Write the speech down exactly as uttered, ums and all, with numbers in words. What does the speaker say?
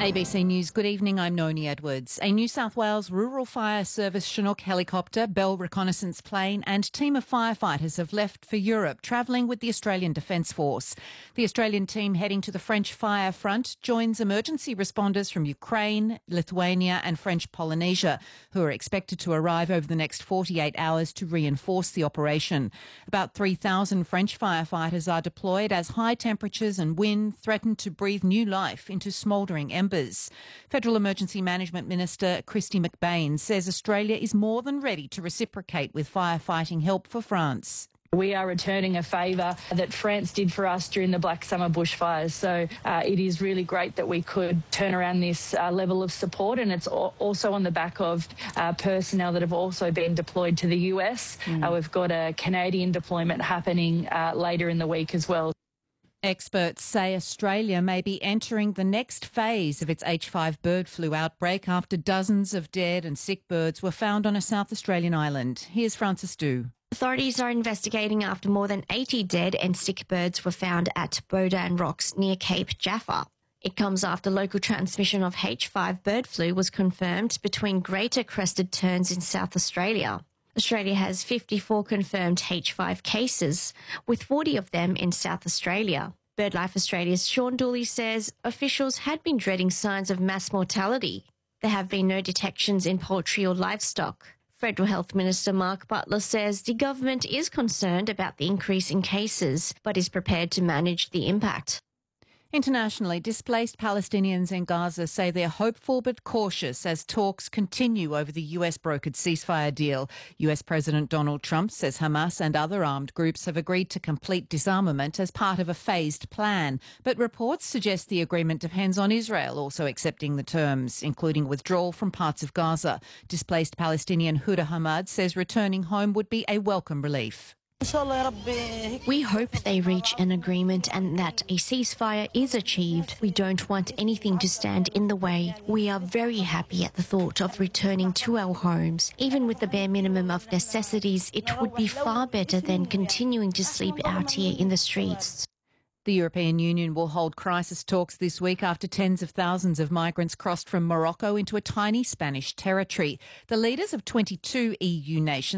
A B C News, good evening, I'm Noni Edwards. A New South Wales Rural Fire Service Chinook helicopter, Bell reconnaissance plane and team of firefighters have left for Europe, travelling with the Australian Defence Force. The Australian team heading to the French fire front joins emergency responders from Ukraine, Lithuania and French Polynesia, who are expected to arrive over the next forty-eight hours to reinforce the operation. About three thousand French firefighters are deployed as high temperatures and wind threaten to breathe new life into smouldering embers. Federal Emergency Management Minister Kristy McBain says Australia is more than ready to reciprocate with firefighting help for France. We are returning a favour that France did for us during the Black Summer bushfires. So uh, it is really great that we could turn around this uh, level of support, and it's also on the back of uh, personnel that have also been deployed to the U S. Mm. Uh, we've got a Canadian deployment happening uh, later in the week as well. Experts say Australia may be entering the next phase of its H five bird flu outbreak after dozens of dead and sick birds were found on a South Australian island. Here's Francis Du. Authorities are investigating after more than eighty dead and sick birds were found at Bodan Rocks near Cape Jaffa. It comes after local transmission of H five bird flu was confirmed between greater crested terns in South Australia. Australia has fifty-four confirmed H five cases, with forty of them in South Australia. BirdLife Australia's Sean Dooley says officials had been dreading signs of mass mortality. There have been no detections in poultry or livestock. Federal Health Minister Mark Butler says the government is concerned about the increase in cases, but is prepared to manage the impact. Internationally, displaced Palestinians in Gaza say they're hopeful but cautious as talks continue over the U S-brokered ceasefire deal. U S President Donald Trump says Hamas and other armed groups have agreed to complete disarmament as part of a phased plan. But reports suggest the agreement depends on Israel also accepting the terms, including withdrawal from parts of Gaza. Displaced Palestinian Huda Hamad says returning home would be a welcome relief. We hope they reach an agreement and that a ceasefire is achieved. We don't want anything to stand in the way. We are very happy at the thought of returning to our homes. Even with the bare minimum of necessities, it would be far better than continuing to sleep out here in the streets. The European Union will hold crisis talks this week after tens of thousands of migrants crossed from Morocco into a tiny Spanish territory. The leaders of twenty-two E U nations